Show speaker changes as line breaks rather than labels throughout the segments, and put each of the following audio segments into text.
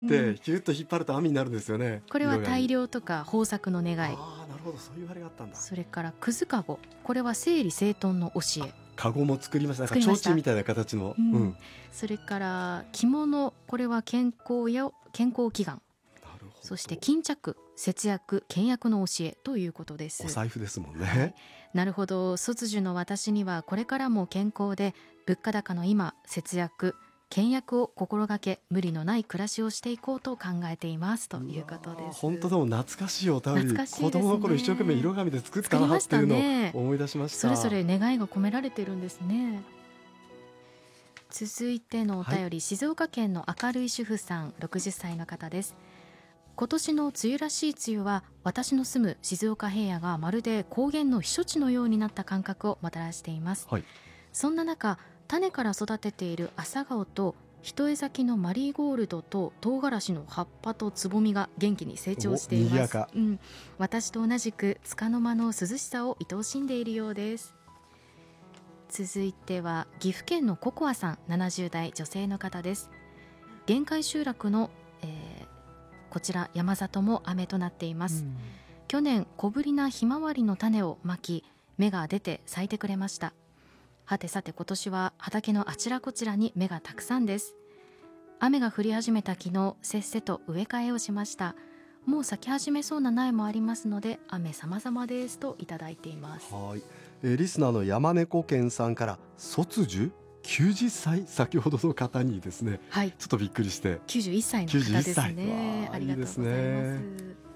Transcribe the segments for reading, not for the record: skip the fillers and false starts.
でキュッと引っ張ると雨になるんですよね。
これは大量とか豊作の願い。
ああ、なるほど、そういうあれがあったんだ。
それからくずかご、これは整理整頓の教え。
カゴも作りました。なんか提灯みたいな形の、
それから着物、これは健康や健康祈願。そして巾着、節約、倹約の教えということです。
お財布ですもんね、
はい、なるほど。卒寿の私にはこれからも健康で物価高の今、節約倹約を心がけ、無理のない暮らしをしていこうと考えていますということです。
本当でも懐かしいお便り、
ね、
子供の頃一生懸命色紙で作ったなっていうのを思い出しました。
それぞれ願いが込められているんですね。続いてのお便り、静岡県の明るい主婦さん、60歳の方です。今年の梅雨らしい梅雨は私の住む静岡平野がまるで高原の避暑地のようになった感覚をもたらしています、そんな中、種から育てている朝顔と一重咲きのマリーゴールドと唐辛子の葉っぱとつぼみが元気に成長しています。私と同じく束の間の涼しさを愛おしんでいるようです。続いては岐阜県のココアさん、70代女性の方です。限界集落の、こちら山里も雨となっています。去年小ぶりなひまわりの種をまき、芽が出て咲いてくれました。はてさて今年は畑のあちらこちらに芽がたくさんです。雨が降り始めた昨日、せっせと植え替えをしました。もう咲き始めそうな苗もありますので、雨様々ですといただいています。
はい、リスナーの山猫健さんから、卒寿90歳、先ほどの方にですね、ちょっとびっくりして、
91歳の方ですね。ありがとうございます。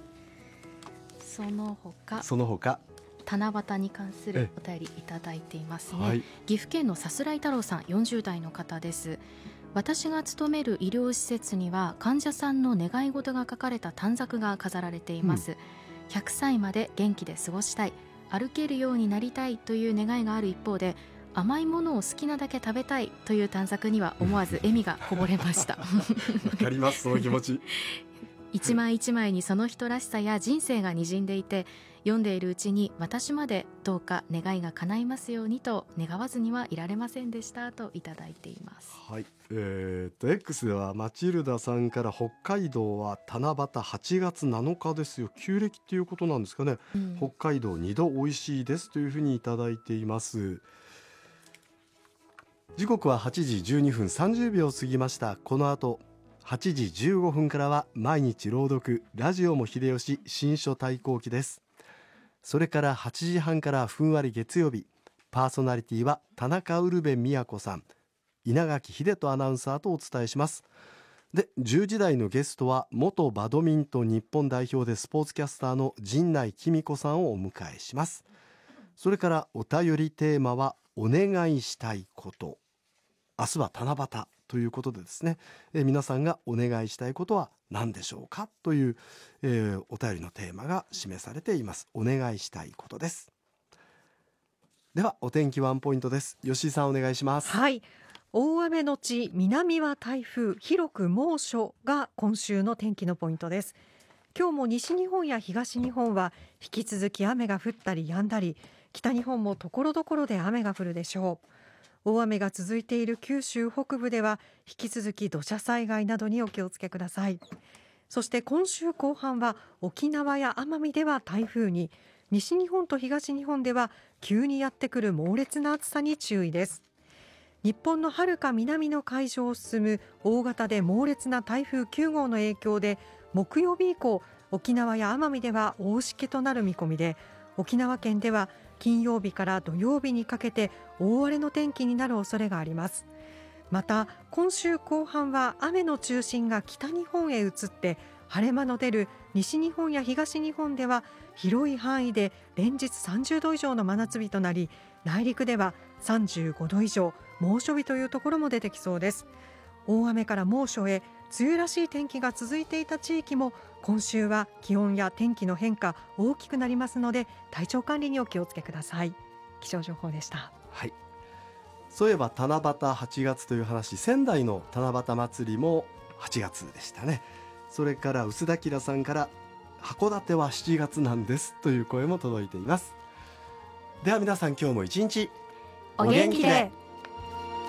その他七夕に関するお便りいただいていますね。岐阜県のさすらい太郎さん、40代の方です。私が勤める医療施設には患者さんの願い事が書かれた短冊が飾られています、100歳まで元気で過ごしたい、歩けるようになりたいという願いがある一方で、甘いものを好きなだけ食べたいという短冊には思わず笑みがこぼれました。わ
かります、その気持ち。
一枚一枚にその人らしさや人生がにじんでいて、読んでいるうちに私までどうか願いが叶いますようにと願わずにはいられませんでしたといただいています。
はい、X ではマチルダさんから、北海道は七夕8月7日ですよ、旧暦っていうことなんですかね、北海道2度美味しいですというふうにいただいています。時刻は8時12分30秒過ぎました。この後8時15分からは毎日朗読、ラジオも秀吉新書対抗期です。それから8時半からふんわり月曜日、パーソナリティは田中ウルヴェ京さん、稲垣秀人アナウンサーとお伝えします。で、10時台のゲストは元バドミントン日本代表でスポーツキャスターの陣内貴美子さんをお迎えします。それからお便りテーマはお願いしたいこと。明日は七夕ということでですね、皆さんがお願いしたいことは何でしょうかという、お便りのテーマが示されています。お願いしたいことです。ではお天気ワンポイントです。吉井さん、お願いします。
はい、大雨のち南は台風、広く猛暑が今週の天気のポイントです。今日も西日本や東日本は引き続き雨が降ったり止んだり、北日本もところどころで雨が降るでしょう。大雨が続いている九州北部では引き続き土砂災害などにお気をつけください。そして今週後半は沖縄や奄美では台風に、西日本と東日本では急にやってくる猛烈な暑さに注意です。日本のはるか南の海上を進む大型で猛烈な台風9号の影響で、木曜日以降沖縄や奄美では大しけとなる見込みで、沖縄県では金曜日から土曜日にかけて大荒れの天気になる恐れがあります。また今週後半は雨の中心が北日本へ移って、晴れ間の出る西日本や東日本では広い範囲で連日30度以上の真夏日となり、内陸では35度以上、猛暑日というところも出てきそうです。大雨から猛暑へ、梅雨らしい天気が続いていた地域も今週は気温や天気の変化大きくなりますので、体調管理にお気をつけください。気象情報でした。
はい、そういえば七夕8月という話、仙台の七夕祭りも8月でしたね。それから薄田明さんから、函館は7月なんですという声も届いています。では皆さん、今日も一日
お元気で。